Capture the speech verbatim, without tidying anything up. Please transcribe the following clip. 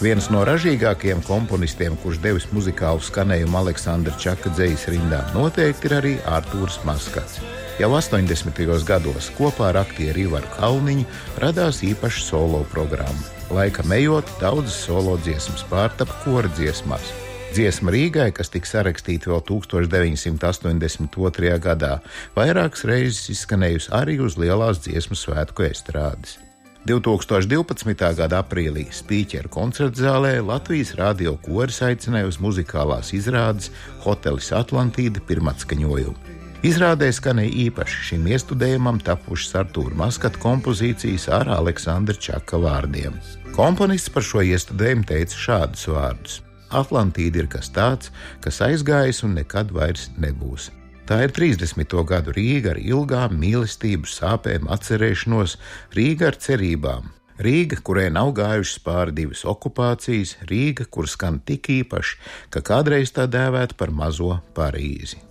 Viens no ražīgākajiem komponistiem, kurš devis muzikālu skanējumu Aleksandra Čaka dzejas rindām, noteikti ir arī Artūrs Maskats. Jau astoņdesmitajos gados kopā ar aktieru Ivaru Kalniņu radās īpaša solo programma. Laikam ejot, daudzas solo dziesmas pārtapa kora dziesmās. Dziesma Rīgai, kas tika sarakstīta vēl tūkstoš deviņsimt astoņdesmit otrajā gadā, vairākas reizes izskanējusi arī uz lielās dziesmu svētku estrādes. divtūkstoš divpadsmitā gada aprīlī Spīķera koncertzālē Latvijas radio koris aicināja uz muzikālās izrādes Hotelis Atlantīda pirmatskaņojumu. Izrādē skanēja īpaši šim iestudējumam tapušas Artūra Maskata kompozīcijas ar Aleksandra Čaka vārdiem. Komponists par šo iestudējumu teica šādus vārdus: Atlantīda ir kas tāds, kas aizgājis un nekad vairs nebūs. Tā ir trīsdesmito gadu Rīga ar ilgām mīlestību, sāpēm, atcerēšanos, Rīga ar cerībām. Rīga, kurai nav gājušas pāri divas okupācijas, Rīga, kur skan tik īpaši, ka kādreiz tā dēvētu par mazo Parīzi.